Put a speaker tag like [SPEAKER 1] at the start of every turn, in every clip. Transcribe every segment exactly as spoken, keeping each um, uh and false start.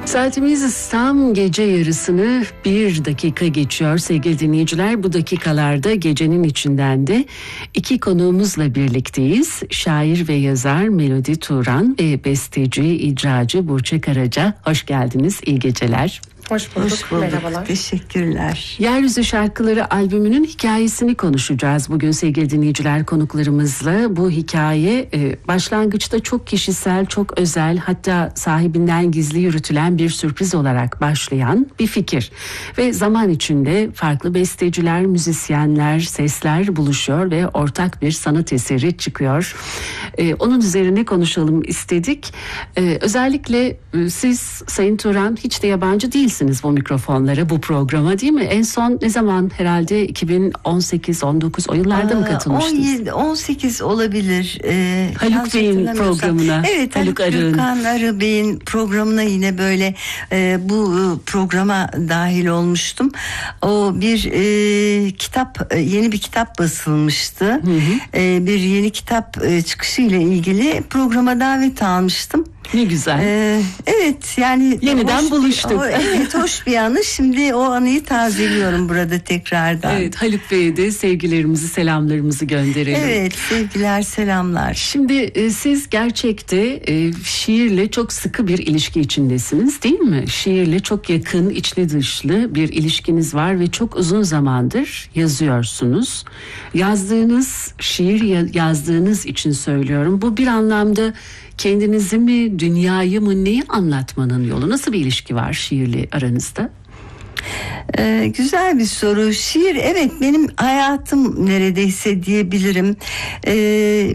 [SPEAKER 1] Saatimiz tam gece yarısını bir dakika geçiyor sevgili dinleyiciler. Bu dakikalarda gecenin içinden de iki konuğumuzla birlikteyiz. Şair ve yazar Melodi Turan ve besteci, icracı Burçe Karaca. Hoş geldiniz, iyi geceler.
[SPEAKER 2] Hoş bulduk. Hoş bulduk. Merhabalar.
[SPEAKER 3] Teşekkürler.
[SPEAKER 1] Yeryüzü Şarkıları albümünün hikayesini konuşacağız bugün sevgili dinleyiciler konuklarımızla. Bu hikaye başlangıçta çok kişisel, çok özel, hatta sahibinden gizli yürütülen bir sürpriz olarak başlayan bir fikir. Ve zaman içinde farklı besteciler, müzisyenler, sesler buluşuyor ve ortak bir sanat eseri çıkıyor. Onun üzerine konuşalım istedik. Özellikle siz Sayın Turan hiç de yabancı değilsiniz bu mikrofonlara, bu programa, değil mi? En son ne zaman, herhalde iki bin on sekiz on dokuz o yıllarda Aa, mı katılmıştınız?
[SPEAKER 3] on yedi on sekiz olabilir. Ee,
[SPEAKER 1] Haluk Bey'in programına.
[SPEAKER 3] Evet, Haluk Arı Bey'in programına yine böyle e, bu programa dahil olmuştum. O bir e, kitap, yeni bir kitap basılmıştı. Hı hı. E, bir yeni kitap e, çıkışı ile ilgili programa davet almıştım.
[SPEAKER 1] Ne güzel.
[SPEAKER 3] Ee, evet yani
[SPEAKER 1] yeniden buluştuk.
[SPEAKER 3] O, evet, hoş bir anı. Şimdi o anıyı tazeliyorum burada tekrardan.
[SPEAKER 1] Evet, Haluk Bey'e de sevgilerimizi, selamlarımızı gönderelim.
[SPEAKER 3] Evet, sevgiler, selamlar.
[SPEAKER 1] Şimdi e, siz gerçekte e, şiirle çok sıkı bir ilişki içindesiniz, değil mi? Şiirle çok yakın, içli dışlı bir ilişkiniz var ve çok uzun zamandır yazıyorsunuz. Yazdığınız şiir, yazdığınız için söylüyorum. Bu bir anlamda kendinizi mi, dünyayı mı, neyi anlatmanın yolu? Nasıl bir ilişki var şiirle aranızda?
[SPEAKER 3] Ee, güzel bir soru. Şiir, evet, benim hayatım neredeyse diyebilirim. Ee,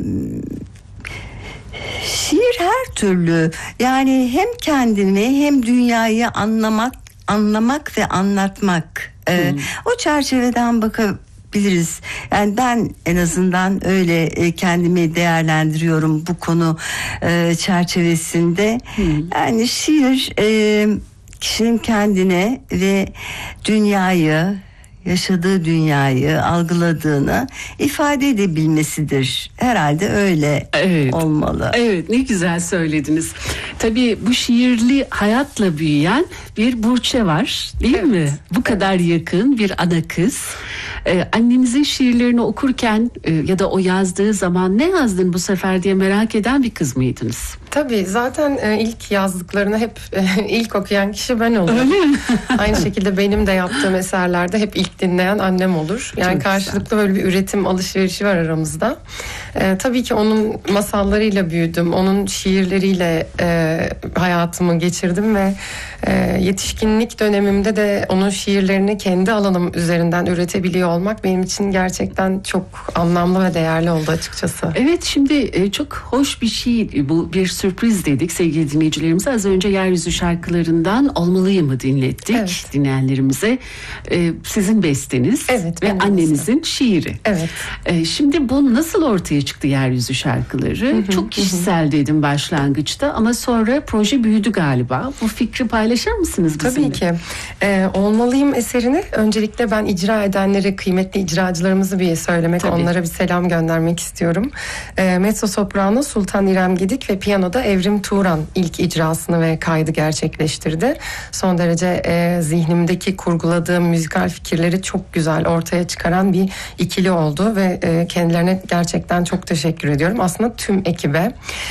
[SPEAKER 3] şiir her türlü, yani hem kendimi hem dünyayı anlamak, anlamak ve anlatmak. Ee, hmm. O çerçeveden bakabilirim. Biliriz. Yani ben en azından öyle e, kendimi değerlendiriyorum bu konu e, çerçevesinde. Hmm. Yani şiir e, kişinin kendine ve dünyayı, yaşadığı dünyayı algıladığını ifade edebilmesidir. Herhalde öyle
[SPEAKER 1] evet,
[SPEAKER 3] olmalı.
[SPEAKER 1] Evet, ne güzel söylediniz. Tabii bu şiirli hayatla büyüyen bir Burçe var, değil evet, mi? Bu evet. kadar yakın bir ana kız. Ee, annenizin şiirlerini okurken e, ya da o yazdığı zaman ne yazdın bu sefer diye merak eden bir kız mıydınız?
[SPEAKER 2] Tabii, zaten e, ilk yazdıklarını hep e, ilk okuyan kişi ben olurum.
[SPEAKER 1] Öyle mi?
[SPEAKER 2] Aynı şekilde benim de yaptığım eserlerde hep ilk dinleyen annem olur. Yani çok karşılıklı güzel. Böyle bir üretim alışverişi var aramızda. E, tabii ki onun masallarıyla büyüdüm. Onun şiirleriyle e, hayatımı geçirdim ve e, yetişkinlik dönemimde de onun şiirlerini kendi alanım üzerinden üretebiliyor olmak benim için gerçekten çok anlamlı ve değerli oldu açıkçası.
[SPEAKER 1] Evet, şimdi e, çok hoş bir şey bu, bir sürpriz dedik sevgili dinleyicilerimize. Az önce Yeryüzü Şarkılarından Olmalıyım'ı dinlettik evet. dinleyenlerimize. E, sizin besteniz
[SPEAKER 2] evet,
[SPEAKER 1] ve annenizin şiiri.
[SPEAKER 2] Evet.
[SPEAKER 1] E, şimdi bu nasıl ortaya çıktı Yeryüzü Şarkıları? Hı hı, çok kişisel hı. dedim başlangıçta ama sonra proje büyüdü galiba. Bu fikri paylaşır mısınız bizimle?
[SPEAKER 2] Tabii ki. E, Olmalıyım eserini öncelikle ben icra edenlere, kıymetli icracılarımızı bir söylemek, tabii. onlara bir selam göndermek istiyorum. E, mezzo soprano Sultan İrem Gedik ve piyanoda Evrim Turan ilk icrasını ve kaydı gerçekleştirdi. Son derece e, zihnimdeki kurguladığım müzikal fikirleri çok güzel ortaya çıkaran bir ikili oldu ve e, kendilerine gerçekten çok teşekkür ediyorum. Aslında tüm ekibe.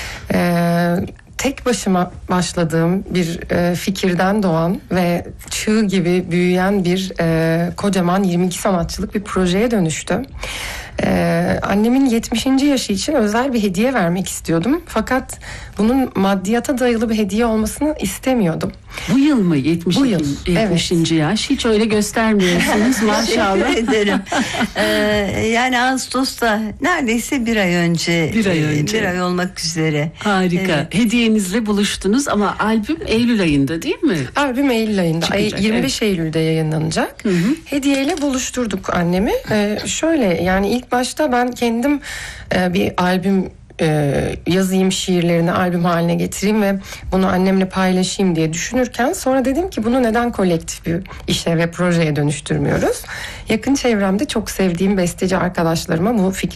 [SPEAKER 2] E, tek başıma başladığım bir e, fikirden doğan ve çığ gibi büyüyen bir e, kocaman yirmi iki sanatçılık bir projeye dönüştü. Ee, annemin yetmişinci yaşı için özel bir hediye vermek istiyordum. Fakat bunun maddiyata dayalı bir hediye olmasını istemiyordum.
[SPEAKER 1] Bu yıl mı? yetmiş,
[SPEAKER 2] Bu yıl.
[SPEAKER 1] yetmişinci Evet. yaş. Hiç öyle göstermiyorsunuz maşallah.
[SPEAKER 3] Teşekkür ederim. Ee, yani Ağustos'ta neredeyse bir ay önce.
[SPEAKER 1] Bir ay önce.
[SPEAKER 3] Bir ay olmak üzere.
[SPEAKER 1] Harika. Evet. Hediyenizle buluştunuz ama albüm Eylül ayında, değil mi?
[SPEAKER 2] Albüm Eylül ayında.
[SPEAKER 1] Çıkacak,
[SPEAKER 2] yirmi beş evet. Eylül'de yayınlanacak. Hı hı. Hediyeyle buluşturduk annemi. Ee, şöyle yani ilk başta ben kendim e, bir albüm e, yazayım, şiirlerini albüm haline getireyim ve bunu annemle paylaşayım diye düşünürken sonra dedim ki bunu neden kolektif bir işe ve projeye dönüştürmüyoruz? Yakın çevremde çok sevdiğim besteci arkadaşlarıma bu fikri